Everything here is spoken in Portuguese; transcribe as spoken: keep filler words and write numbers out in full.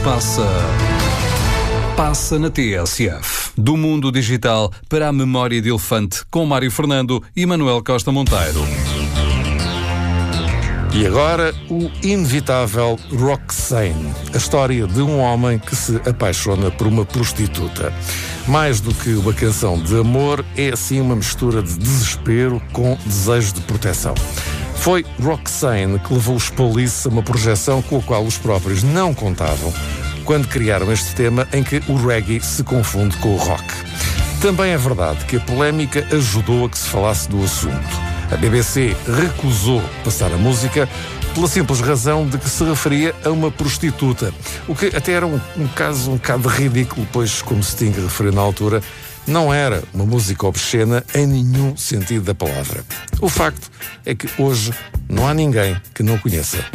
Passa. Passa na T S F. Do mundo digital para a memória de elefante, com Mário Fernando e Manuel Costa Monteiro. E agora, o inevitável Roxane, a história de um homem que se apaixona por uma prostituta. Mais do que uma canção de amor, é assim uma mistura de desespero com desejo de proteção. Foi Roxane que levou os Police a uma projeção com a qual os próprios não contavam quando criaram este tema em que o reggae se confunde com o rock. Também é verdade que a polémica ajudou a que se falasse do assunto. A B B C recusou passar a música pela simples razão de que se referia a uma prostituta, o que até era um, um caso um bocado ridículo, pois, como se tinha referido na altura, não era uma música obscena em nenhum sentido da palavra. O facto é que hoje não há ninguém que não conheça